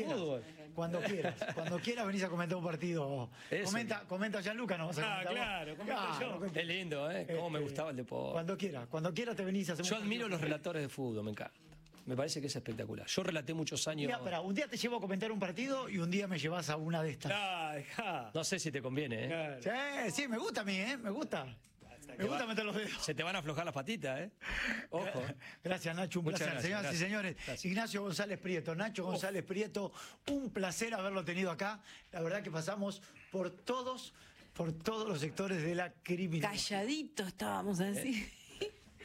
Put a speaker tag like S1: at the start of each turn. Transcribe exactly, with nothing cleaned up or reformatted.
S1: quieras,
S2: fútbol.
S1: cuando quieras, cuando quieras venís a comentar un partido.
S2: Eso.
S1: Comenta, comenta Gianluca, no vas a
S3: Ah,
S1: comentar vos.
S3: claro, comento yo.
S1: comenta.
S2: Es lindo, ¿eh? Cómo me
S1: Este,
S2: gustaba el deporte.
S1: Cuando quieras, cuando quieras te venís a hacer
S2: Yo
S1: un
S2: admiro
S1: partido.
S2: los relatores de fútbol, me encanta. Me parece que es espectacular. Yo relaté muchos años.
S1: Mira, espera, un día te llevo a comentar un partido y un día me llevas a una de estas.
S3: Ah, dejá.
S2: No sé si te conviene, ¿eh?
S3: Claro.
S1: Sí, sí, me gusta a mí, ¿eh? Me gusta. Me gusta meter los dedos.
S2: Se te van a aflojar las patitas, ¿eh? Ojo.
S1: Gracias, Nacho, un
S2: Muchas
S1: placer.
S2: gracias,
S1: Señoras
S2: gracias.
S1: y señores,
S2: Gracias.
S1: Ignacio González Prieto. Nacho González Prieto, un placer haberlo tenido acá. La verdad que pasamos por todos, por todos los sectores de la criminalidad.
S4: Calladito estábamos así.